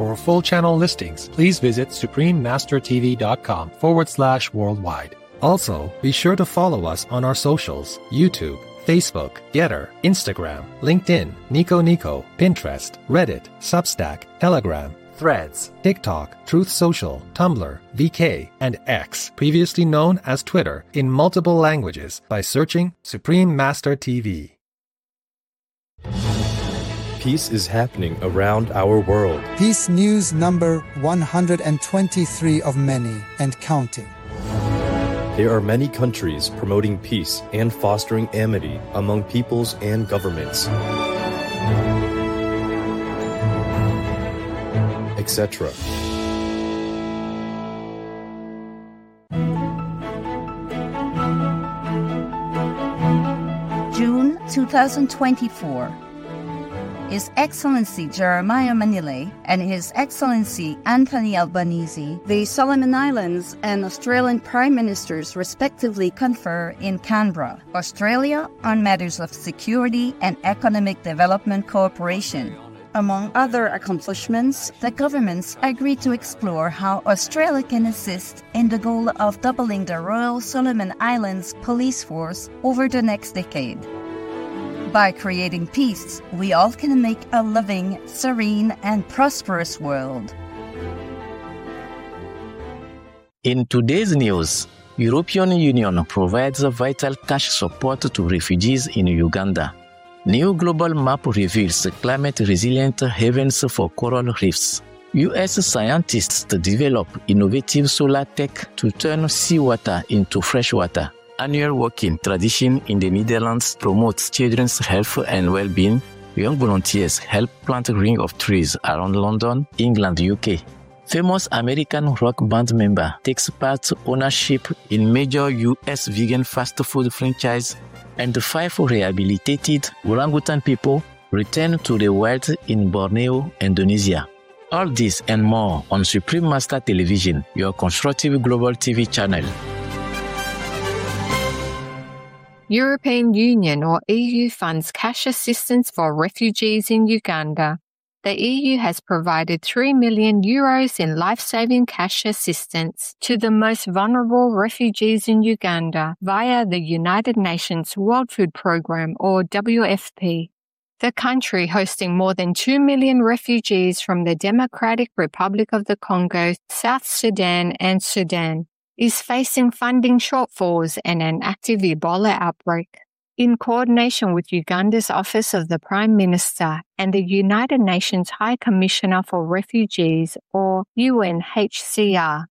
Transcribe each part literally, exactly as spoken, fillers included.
For full channel listings, please visit suprememastertv.com forward slash worldwide. Also, be sure to follow us on our socials, YouTube, Facebook, Getter, Instagram, LinkedIn, Nico Nico, Pinterest, Reddit, Substack, Telegram, Threads, TikTok, Truth Social, Tumblr, V K, and X, previously known as Twitter, in multiple languages by searching Supreme Master T V. Peace is happening around our world. Peace News number one hundred twenty-three of many and counting. There are many countries promoting peace and fostering amity among peoples and governments, et cetera. June twenty twenty-four. His Excellency Jeremiah Manile and His Excellency Anthony Albanese, the Solomon Islands and Australian Prime Ministers respectively confer in Canberra, Australia, on matters of security and economic development cooperation. Among other accomplishments, the governments agreed to explore how Australia can assist in the goal of doubling the Royal Solomon Islands police force over the next decade. By creating peace, we all can make a loving, serene, and prosperous world. In today's news, European Union provides vital cash support to refugees in Uganda. New global map reveals climate-resilient havens for coral reefs. U S scientists develop innovative solar tech to turn seawater into fresh water. Annual walking tradition in the Netherlands promotes children's health and well-being. Young volunteers help plant a ring of trees around London, England, U K. Famous American rock band member takes part ownership in major U S vegan fast food franchise, and five rehabilitated orangutan people return to the wild in Borneo, Indonesia. All this and more on Supreme Master Television, your constructive global T V channel. European Union or E U funds cash assistance for refugees in Uganda. The E U has provided three million euros in life-saving cash assistance to the most vulnerable refugees in Uganda via the United Nations World Food Programme or W F P. The country, hosting more than two million refugees from the Democratic Republic of the Congo, South Sudan and Sudan, is facing funding shortfalls and an active Ebola outbreak. In coordination with Uganda's Office of the Prime Minister and the United Nations High Commissioner for Refugees, or U N H C R,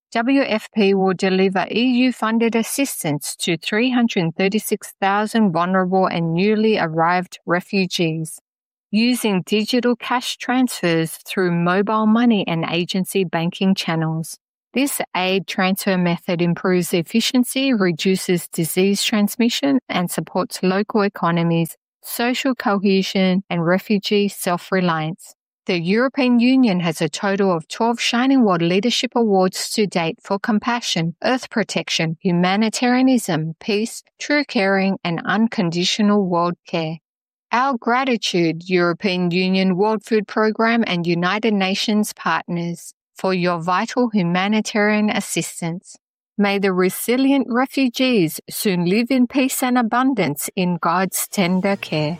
W F P will deliver E U-funded assistance to three hundred thirty-six thousand vulnerable and newly arrived refugees, using digital cash transfers through mobile money and agency banking channels. This aid transfer method improves efficiency, reduces disease transmission, and supports local economies, social cohesion, and refugee self-reliance. The European Union has a total of twelve Shining World Leadership Awards to date for compassion, earth protection, humanitarianism, peace, true caring, and unconditional world care. Our gratitude, European Union World Food Programme and United Nations partners, for your vital humanitarian assistance. May the resilient refugees soon live in peace and abundance in God's tender care.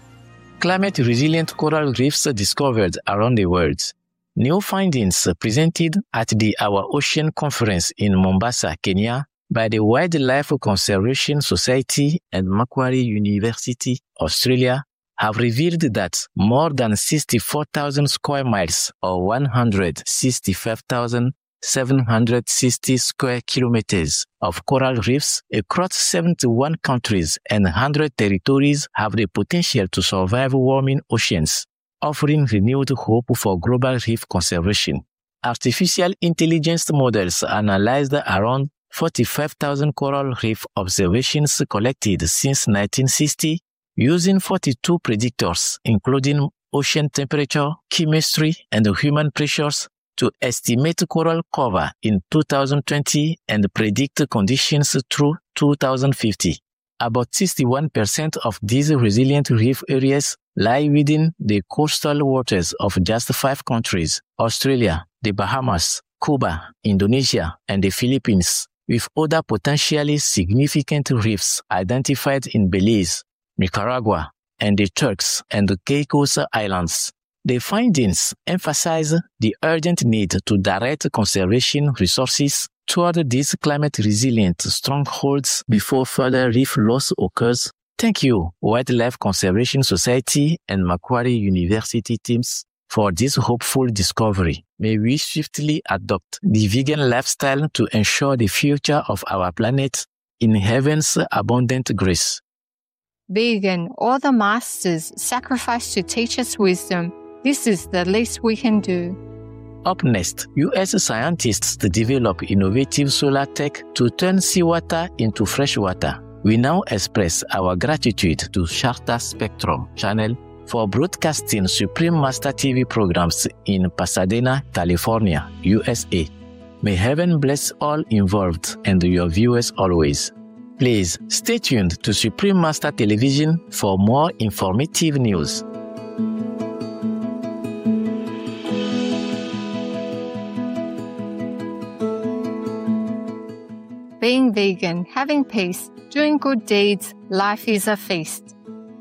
Climate-resilient coral reefs discovered around the world. New findings presented at the Our Ocean Conference in Mombasa, Kenya, by the Wildlife Conservation Society and Macquarie University, Australia, have revealed that more than sixty-four thousand square miles or one hundred sixty-five thousand seven hundred sixty square kilometers of coral reefs across seventy-one countries and one hundred territories have the potential to survive warming oceans, offering renewed hope for global reef conservation. Artificial intelligence models analyzed around forty-five thousand coral reef observations collected since nineteen sixty, using forty-two predictors, including ocean temperature, chemistry, and human pressures, to estimate coral cover in two thousand twenty and predict conditions through two thousand fifty. About sixty-one percent of these resilient reef areas lie within the coastal waters of just five countries: Australia, the Bahamas, Cuba, Indonesia, and the Philippines, with other potentially significant reefs identified in Belize, Nicaragua, and the Turks and the Caicos Islands. The findings emphasize the urgent need to direct conservation resources toward these climate-resilient strongholds before further reef loss occurs. Thank you, Wildlife Conservation Society and Macquarie University teams, for this hopeful discovery. May we swiftly adopt the vegan lifestyle to ensure the future of our planet in heaven's abundant grace. Vegan, all the masters sacrifice to teach us wisdom. This is the least we can do. Up next, U S scientists develop innovative solar tech to turn seawater into fresh water. We now express our gratitude to Sharta Spectrum Channel for broadcasting Supreme Master T V programs in Pasadena, California, U S A. May heaven bless all involved and your viewers always. Please stay tuned to Supreme Master Television for more informative news. Being vegan, having peace, doing good deeds, life is a feast.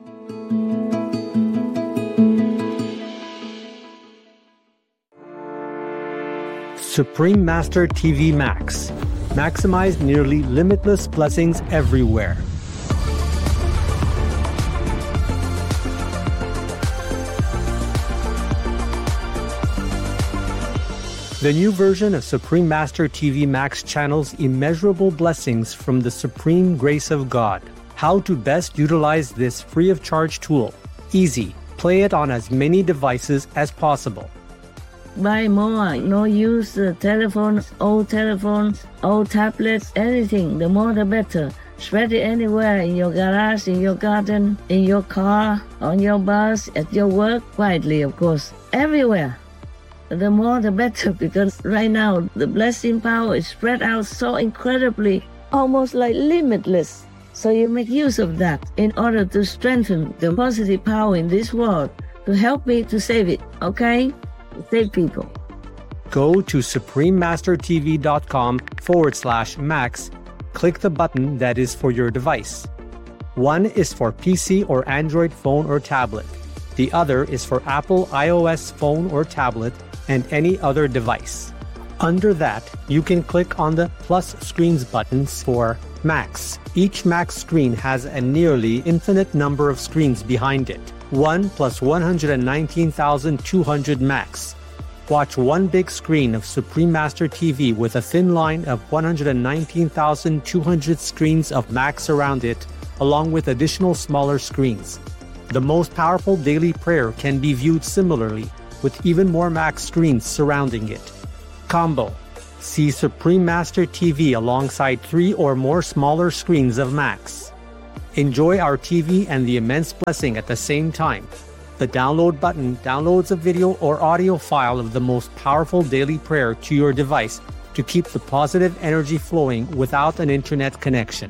Supreme Master T V Max. Maximize nearly limitless blessings everywhere. The new version of Supreme Master T V Max channels immeasurable blessings from the supreme grace of God. How to best utilize this free of charge tool. Easy. Play it on as many devices as possible. Buy more, no use uh, telephones, old telephones, old tablets, anything, the more the better. Spread it anywhere, in your garage, in your garden, in your car, on your bus, at your work, widely of course, everywhere. The more the better, because right now the blessing power is spread out so incredibly, almost like limitless. So you make use of that in order to strengthen the positive power in this world, to help me to save it, okay? Save people. Go to suprememastertv.com forward slash max. Click the button that is for your device. One is for P C or Android phone or tablet. The other is for Apple iOS phone or tablet and any other device. Under that, you can click on the plus screens buttons for Max. Each Max screen has a nearly infinite number of screens behind it. one plus one hundred nineteen thousand two hundred Max. Watch one big screen of Supreme Master T V with a thin line of one hundred nineteen thousand two hundred screens of Max around it, along with additional smaller screens. The most powerful daily prayer can be viewed similarly, with even more Max screens surrounding it. Combo. See Supreme Master T V alongside three or more smaller screens of Max. Enjoy our T V and the immense blessing at the same time. The download button downloads a video or audio file of the most powerful daily prayer to your device to keep the positive energy flowing without an internet connection.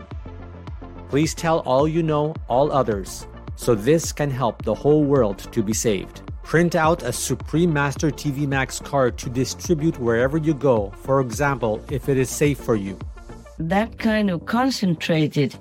Please tell all you know, all others, so this can help the whole world to be saved. Print out a Supreme Master T V Max card to distribute wherever you go, for example, if it is safe for you. That kind of concentrated,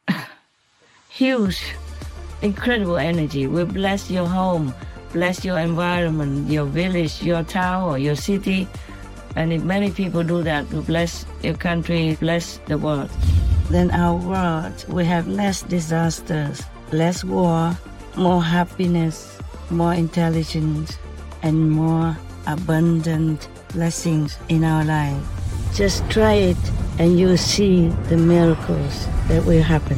huge, incredible energy will bless your home, bless your environment, your village, your town, or your city. And if many people do that, to bless your country, bless the world, then our world will have less disasters, less war, more happiness, more intelligence, and more abundant blessings in our life. Just try it and you'll see the miracles that will happen.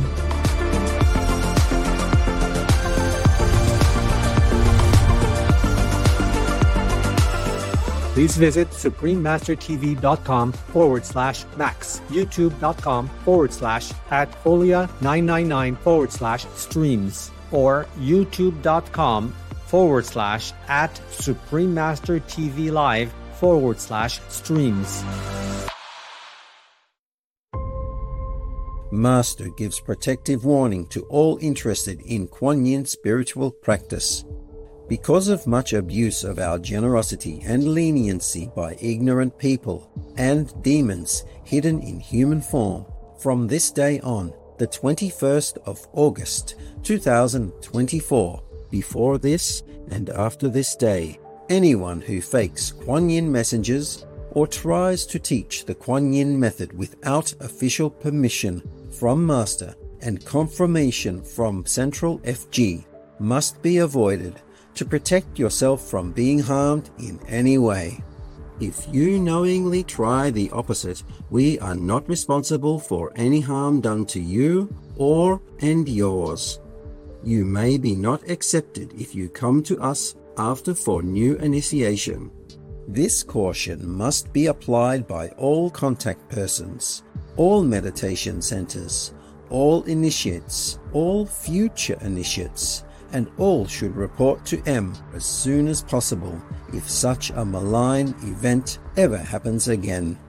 Please visit suprememastertv.com forward slash max, youtube.com forward slash at folia 999 forward slash streams, or youtube.com forward slash at Supreme Master T V Live forward slash streams. Master gives protective warning to all interested in Kuan Yin spiritual practice. Because of much abuse of our generosity and leniency by ignorant people and demons hidden in human form, from this day on, the twenty-first of August two thousand twenty-four, before this and after this day, anyone who fakes Kuan Yin messengers or tries to teach the Kuan Yin method without official permission from Master and confirmation from Central F G must be avoided to protect yourself from being harmed in any way. If you knowingly try the opposite, we are not responsible for any harm done to you or and yours. You may be not accepted if you come to us after for new initiation. This caution must be applied by all contact persons, all meditation centers, all initiates, all future initiates, and all should report to M as soon as possible if such a malign event ever happens again.